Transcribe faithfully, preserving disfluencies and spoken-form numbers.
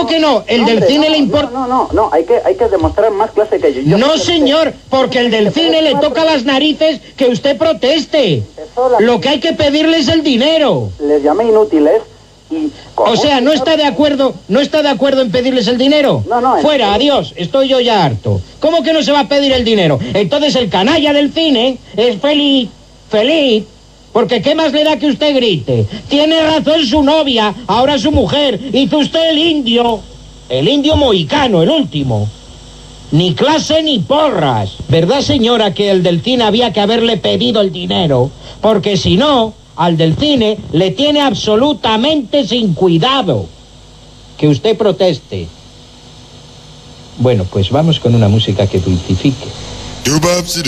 ¿Cómo que no? El no, del hombre, cine no, le importa... No, no, no, no, hay que, hay que demostrar más clase que yo. yo No, que señor, usted, porque el del cine le toca las narices que usted proteste. la, Lo que hay que pedirle es el dinero. Les llamé inútiles y... O sea, ¿no está de acuerdo, no está de acuerdo en pedirles el dinero? No, no. Fuera, adiós, estoy yo ya harto. ¿Cómo que no se va a pedir el dinero? Entonces el canalla del cine es feliz, feliz, porque ¿qué más le da que usted grite? Tiene razón su novia, ahora su mujer, hizo usted el indio, el indio mohicano, el último. Ni clase ni porras. ¿Verdad, señora, que el del cine había que haberle pedido el dinero? Porque si no, al del cine le tiene absolutamente sin cuidado. Que usted proteste. Bueno, pues vamos con una música que dulcifique.